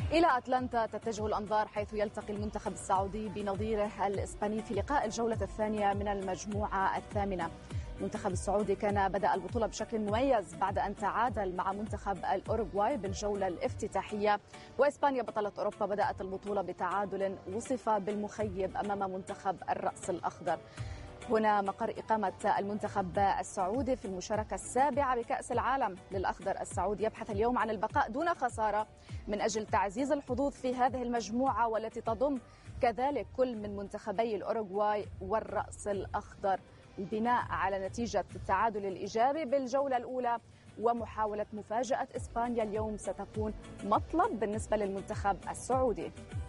إلى أتلانتا تتجه الأنظار حيث يلتقي المنتخب السعودي بنظيره الإسباني في لقاء الجولة الثانية من المجموعة الثامنة. المنتخب السعودي كان بدأ البطولة بشكل مميز بعد أن تعادل مع منتخب الأوروغواي بالجولة الافتتاحية، وإسبانيا بطلة أوروبا بدأت البطولة بتعادل وصف بالمخيب أمام منتخب الرأس الأخضر. هنا مقر إقامة المنتخب السعودي في المشاركة السابعة بكأس العالم للأخضر السعودي، يبحث اليوم عن البقاء دون خسارة من أجل تعزيز الحظوظ في هذه المجموعة والتي تضم كذلك كل من منتخبي الأوروغواي والرأس الأخضر، بناء على نتيجة التعادل الإيجابي بالجولة الأولى ومحاولة مفاجأة إسبانيا اليوم ستكون مطلب بالنسبة للمنتخب السعودي.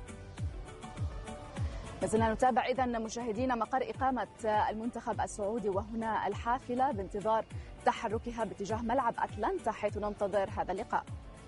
لازلنا نتابع إذن مشاهدينا مقر إقامة المنتخب السعودي، وهنا الحافلة بانتظار تحركها باتجاه ملعب أتلانتا حيث ننتظر هذا اللقاء.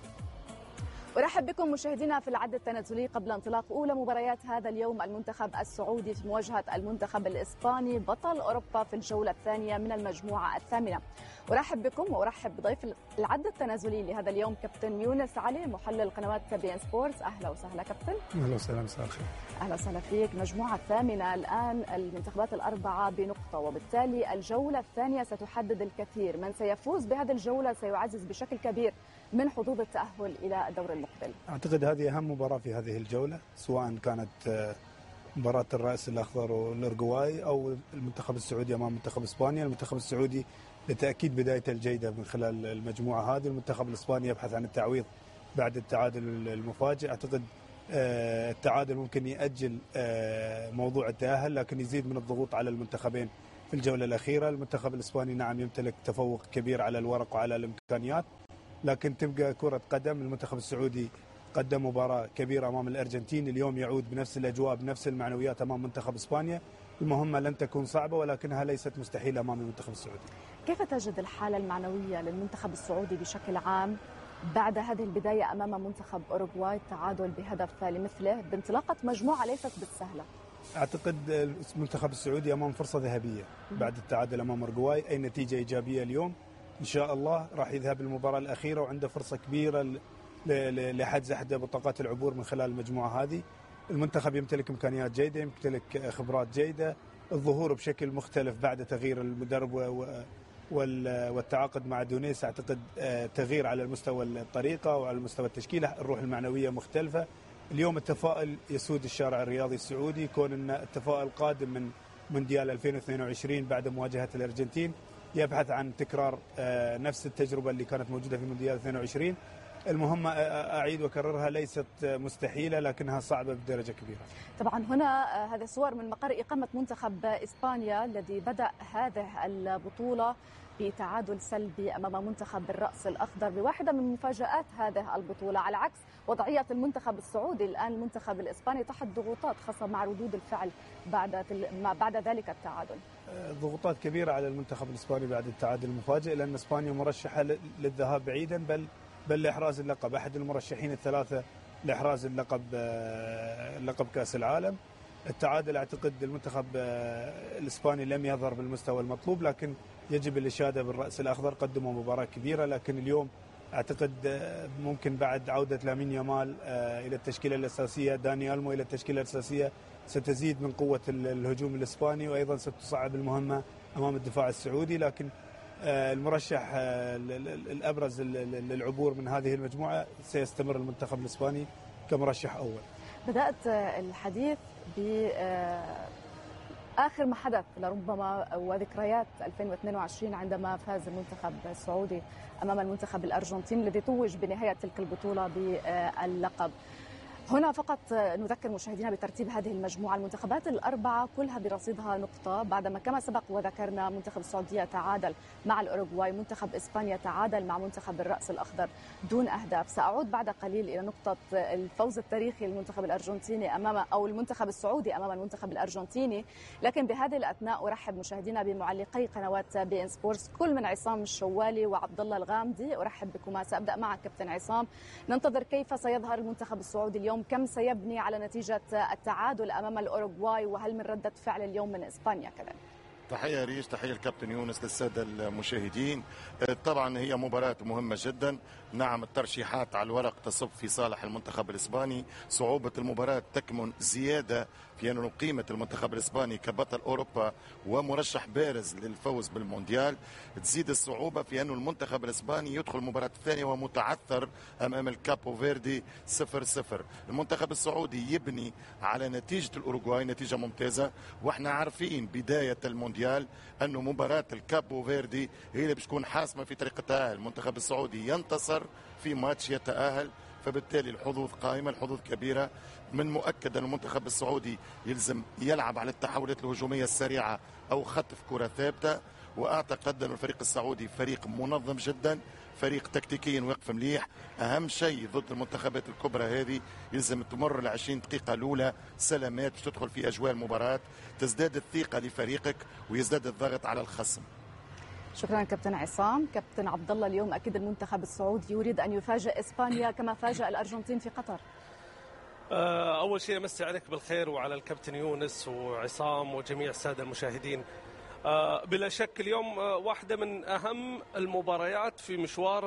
أرحب بكم مشاهدينا في العد التنازلي قبل انطلاق أولى مباريات هذا اليوم. المنتخب السعودي في مواجهة المنتخب الإسباني بطل أوروبا في الجولة الثانية من المجموعة الثامنة. أرحب بكم وأرحب بضيف العد التنازلي لهذا اليوم كابتن يونس علي محلل قنوات بي إن سبورتس. أهلا وسهلا كابتن. أهلا وسهلا، مساء الخير. أهلا وسهلا فيك. المجموعة الثامنة الآن المنتخبات الأربعة بنقطة، وبالتالي الجولة الثانية ستحدد الكثير. من سيفوز بهذه الجولة سيعزز بشكل كبير من حظوظ التأهل إلى الدور المقبل. أعتقد هذه أهم مباراة في هذه الجولة، سواء كانت مباراة الرأس الأخضر والأورغواي أو المنتخب السعودي أمام منتخب إسبانيا. المنتخب السعودي بالتأكيد بدايته الجيدة من خلال المجموعة هذه. المنتخب الإسباني يبحث عن التعويض بعد التعادل المفاجئ. أعتقد التعادل ممكن يأجل موضوع التأهل، لكن يزيد من الضغوط على المنتخبين في الجولة الأخيرة. المنتخب الإسباني نعم يمتلك تفوق كبير على الورق وعلى الإمكانيات، لكن تبقى كرة قدم. المنتخب السعودي قدم مباراة كبيرة أمام الأرجنتين، اليوم يعود بنفس الأجواء بنفس المعنويات أمام منتخب إسبانيا. المهمة لن تكون صعبة ولكنها ليست مستحيلة أمام المنتخب السعودي. كيف تجد الحالة المعنوية للمنتخب السعودي بشكل عام بعد هذه البداية أمام منتخب أوروغواي، التعادل بهدف لمثله بانطلاقة مجموعة ليست بالسهلة؟ أعتقد المنتخب السعودي أمام فرصة ذهبية بعد التعادل أمام أوروغواي. أي نتيجة إيجابية اليوم إن شاء الله راح يذهب المباراة الأخيرة وعنده فرصة كبيرة لحجز أحد بطاقات العبور من خلال المجموعة هذه. المنتخب يمتلك إمكانيات جيدة، يمتلك خبرات جيدة، الظهور بشكل مختلف بعد تغيير المدرب والتعاقد مع دونيس. أعتقد تغيير على المستوى الطريقة وعلى المستوى التشكيلة، الروح المعنوية مختلفة. اليوم التفاؤل يسود الشارع الرياضي السعودي، كون أن التفاؤل قادم من مونديال 2022 بعد مواجهة الأرجنتين، يبحث عن تكرار نفس التجربة اللي كانت موجودة في مونديال 22. المهمة أعيد وكررها ليست مستحيلة لكنها صعبة بدرجة كبيرة. طبعا هنا هذه صور من مقر إقامة منتخب إسبانيا الذي بدأ هذه البطولة بتعادل سلبي أمام منتخب الرأس الأخضر بواحدة من مفاجآت هذه البطولة، على عكس وضعية المنتخب السعودي. الآن المنتخب الإسباني تحت ضغوطات خاصة مع ردود الفعل بعد ذلك التعادل. ضغوطات كبيرة على المنتخب الإسباني بعد التعادل المفاجئ، لأن إسبانيا مرشحة للذهاب بعيدا بل لإحراز اللقب، أحد المرشحين الثلاثة لإحراز اللقب كأس العالم. التعادل أعتقد المنتخب الإسباني لم يظهر بالمستوى المطلوب، لكن يجب الإشادة بالرأس الأخضر، قدموا مباراة كبيرة. لكن اليوم أعتقد ممكن بعد عودة لامين يامال إلى التشكيلة الأساسية، داني ألمو إلى التشكيلة الأساسية، ستزيد من قوة الهجوم الإسباني، وأيضا ستصعب المهمة أمام الدفاع السعودي. لكن المرشح الأبرز للعبور من هذه المجموعة سيستمر المنتخب الإسباني كمرشح أول. بدأت الحديث آخر ما حدث لربما وذكريات 2022 عندما فاز المنتخب السعودي أمام المنتخب الأرجنتيني الذي توج بنهاية تلك البطولة باللقب. هنا فقط نذكر مشاهدينا بترتيب هذه المجموعة. المنتخبات الأربعة كلها برصيدها نقطة، بعدما كما سبق وذكرنا منتخب السعودية تعادل مع الأوروغواي، منتخب إسبانيا تعادل مع منتخب الرأس الأخضر دون أهداف. سأعود بعد قليل إلى نقطة الفوز التاريخي للمنتخب الأرجنتيني أو المنتخب السعودي أمام المنتخب الأرجنتيني، لكن بهذه الأثناء أرحب مشاهدينا بمعلقي قنوات بي إن سبورتس، كل من عصام الشوالي وعبد الله الغامدي. أرحب بكما. سأبدأ معك كابتن عصام، ننتظر كيف سيظهر المنتخب السعودي اليوم، كم سيبني على نتيجة التعادل أمام الأوروغواي، وهل من ردة فعل اليوم من إسبانيا كذلك؟ تحية ريش، تحية الكابتن يونس، للسادة المشاهدين. طبعا هي مباراة مهمة جدا. نعم، الترشيحات على الورق تصب في صالح المنتخب الإسباني. صعوبة المباراة تكمن زيادة في أن قيمة المنتخب الإسباني كبطل أوروبا ومرشح بارز للفوز بالمونديال. تزيد الصعوبة في أن المنتخب الإسباني يدخل المباراة الثانية ومتعثر أمام الكابو فيردي 0-0. المنتخب السعودي يبني على نتيجة الأوروغواي، نتيجة ممتازة، واحنا عارفين بداية المونديال أنه مباراة الكابو فيردي هي اللي بتكون حاسمة في طريق التأهل. المنتخب السعودي ينتصر في ماتش يتأهل، فبالتالي الحظوظ قائمة، الحظوظ كبيرة. من مؤكد أن المنتخب السعودي يلزم يلعب على التحولات الهجومية السريعة أو خطف كرة ثابتة. وأعتقد أن الفريق السعودي فريق منظم جدا، فريق تكتيكيا واقف مليح. أهم شيء ضد المنتخبات الكبرى هذه يلزم تمر 20 دقيقة الأولى سلامات باش تدخل في أجواء المباراة، تزداد الثقة لفريقك ويزداد الضغط على الخصم. شكرا كابتن عصام. كابتن عبد الله، اليوم أكيد المنتخب السعودي يريد أن يفاجئ إسبانيا كما فاجأ الأرجنتين في قطر. أول شيء أمسي عليك بالخير وعلى الكابتن يونس وعصام وجميع السادة المشاهدين. بلا شك اليوم واحدة من أهم المباريات في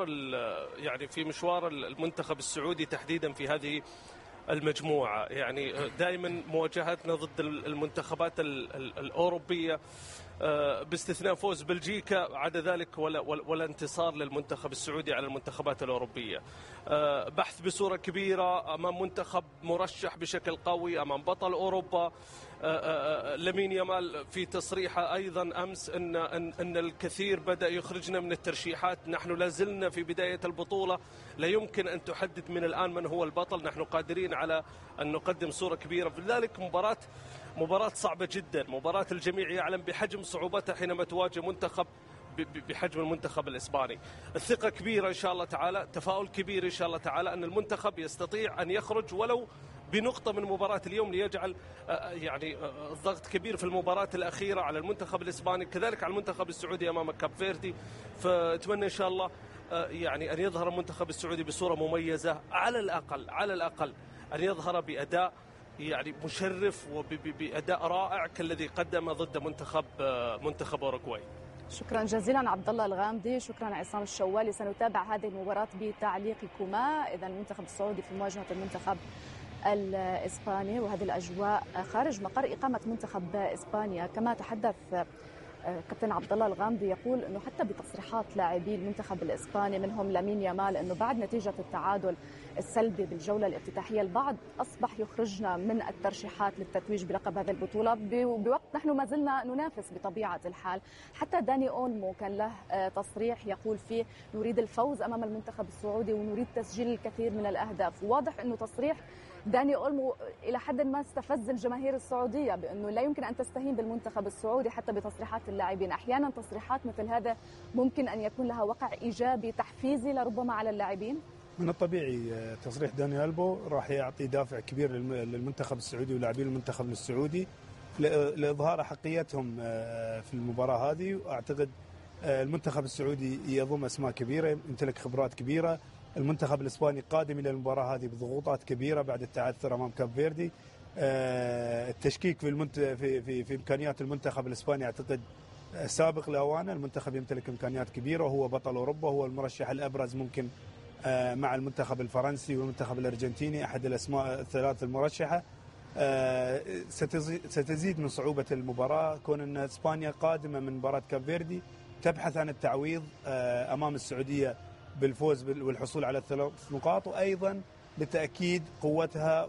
مشوار المنتخب السعودي تحديدا في هذه المجموعة. يعني دائما مواجهتنا ضد المنتخبات الأوروبية باستثناء فوز بلجيكا، عدا ذلك ولا انتصار للمنتخب السعودي على المنتخبات الأوروبية. بحث بصورة كبيرة أمام منتخب مرشح بشكل قوي، أمام بطل أوروبا. لامين يامال في تصريحه أيضا أمس أن الكثير بدأ يخرجنا من الترشيحات. نحن لازلنا في بداية البطولة، لا يمكن أن تحدد من الآن من هو البطل. نحن قادرين على أن نقدم صورة كبيرة. لذلك مباراة صعبة جدا، مباراة الجميع يعلم بحجم صعوبتها حينما تواجه منتخب بحجم المنتخب الإسباني. الثقة كبيرة إن شاء الله تعالى، تفاؤل كبير إن شاء الله تعالى أن المنتخب يستطيع أن يخرج ولو بنقطة من مباراة اليوم، ليجعل الضغط كبير في المباراة الأخيرة على المنتخب الإسباني، كذلك على المنتخب السعودي أمام كاب فيردي. فأتمنى إن شاء الله أن يظهر المنتخب السعودي بصورة مميزة، على الأقل أن يظهر بأداء مشرف وبأداء رائع كالذي قدم ضد منتخب أوروغواي. شكرا جزيلا عبد الله الغامدي، شكرا عصام الشوالي. سنتابع هذه المباراة بتعليقكما. إذا المنتخب السعودي في مواجهة المنتخب الإسباني، وهذه الأجواء خارج مقر إقامة منتخب إسبانيا. كما تحدث كابتن عبد الله الغامدي، يقول انه حتى بتصريحات لاعبي المنتخب الاسباني منهم لامين يامال انه بعد نتيجه التعادل السلبي بالجوله الافتتاحيه البعض اصبح يخرجنا من الترشيحات للتتويج بلقب هذه البطوله بوقت نحن ما زلنا ننافس بطبيعه الحال. حتى داني اولمو كان له تصريح يقول فيه نريد الفوز امام المنتخب السعودي ونريد تسجيل الكثير من الاهداف. واضح انه تصريح داني اولمو إلى حد ما استفز الجماهير السعودية بأنه لا يمكن أن تستهين بالمنتخب السعودي حتى بتصريحات اللاعبين. أحيانا تصريحات مثل هذا ممكن أن يكون لها وقع إيجابي تحفيزي لربما على اللاعبين. من الطبيعي تصريح داني أولمو راح يعطي دافع كبير للمنتخب السعودي ولاعبين المنتخب السعودي لإظهار حقيتهم في المباراة هذه. وأعتقد المنتخب السعودي يضم أسماء كبيرة، يمتلك خبرات كبيرة. المنتخب الإسباني قادم إلى المباراة هذه بضغوطات كبيرة بعد التعثر أمام كاب فيردي. التشكيك في إمكانيات المنتخب الإسباني أعتقد سابق لأوانه. المنتخب يمتلك إمكانيات كبيرة وهو بطل أوروبا، هو المرشح الأبرز ممكن مع المنتخب الفرنسي والمنتخب الأرجنتيني، أحد الأسماء الثلاث المرشحة. ستزيد من صعوبة المباراة كون أن إسبانيا قادمة من مباراة كاب فيردي تبحث عن التعويض أمام السعودية بالفوز والحصول على 3 نقاط، وأيضا لتأكيد قوتها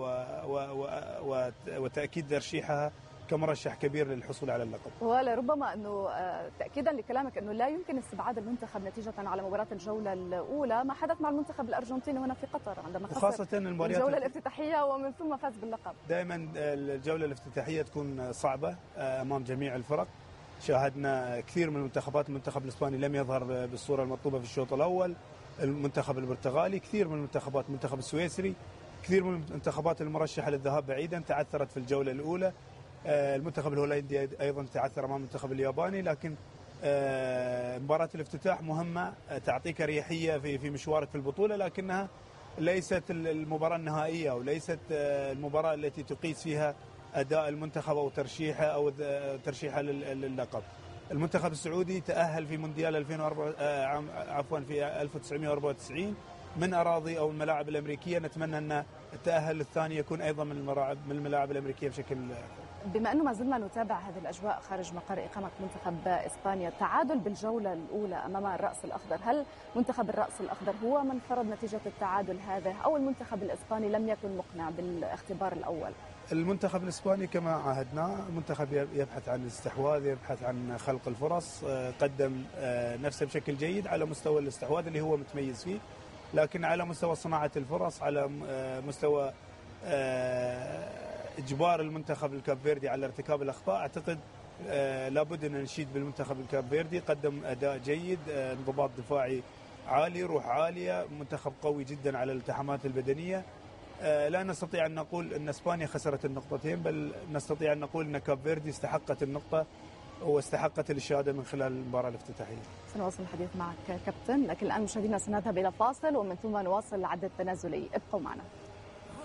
وتأكيد ترشيحها كمرشح كبير للحصول على اللقب. ولربما أنه تأكيدا لكلامك أنه لا يمكن استبعاد المنتخب نتيجة على مباراة الجولة الأولى ما حدث مع المنتخب الأرجنتيني هنا في قطر عندما خسر الجولة الافتتاحية ومن ثم فاز باللقب. دائما الجولة الافتتاحية تكون صعبة أمام جميع الفرق. شاهدنا كثير من المنتخب الإسباني لم يظهر بالصورة المطلوبة في الشوط الأول. المنتخب البرتغالي، كثير من المنتخبات، المنتخب السويسري، كثير من المنتخبات المرشحة للذهاب بعيدا تعثرت في الجولة الأولى. المنتخب الهولندي أيضا تعثر أمام المنتخب الياباني. لكن مباراة الافتتاح مهمة تعطيك أريحية في مشوارك في البطولة، لكنها ليست المباراة النهائية وليست المباراة التي تقيس فيها اداء المنتخب او ترشيحه للقب. المنتخب السعودي تاهل في مونديال 2004 في 1994 من اراضي او الملاعب الامريكيه، نتمنى ان التاهل الثاني يكون ايضا من الملاعب الامريكيه بشكل. بما أنه ما زلنا نتابع هذه الأجواء خارج مقر إقامة منتخب إسبانيا، التعادل بالجولة الأولى أمام الرأس الأخضر، هل منتخب الرأس الأخضر هو من فرض نتيجة التعادل هذا أو المنتخب الإسباني لم يكن مقنع بالاختبار الأول؟ المنتخب الإسباني كما عهدنا منتخب يبحث عن الاستحواذ، يبحث عن خلق الفرص، قدم نفسه بشكل جيد على مستوى الاستحواذ اللي هو متميز فيه، لكن على مستوى صناعة الفرص، على مستوى إجبار المنتخب الكابفيردي على ارتكاب الأخطاء، أعتقد لابد أن نشيد بالمنتخب الكابفيردي، قدم أداء جيد، انضباط دفاعي عالي، روح عالية، منتخب قوي جدا على الالتحامات البدنية. لا نستطيع أن نقول أن إسبانيا خسرت النقطتين، بل نستطيع أن نقول أن كابفيردي استحقت النقطة واستحقت الإشادة من خلال المباراة الافتتاحية. سنواصل الحديث معك كابتن، لكن الآن مشاهدينا سنذهب إلى فاصل ومن ثم نواصل العد التنازلي، ابقوا معنا.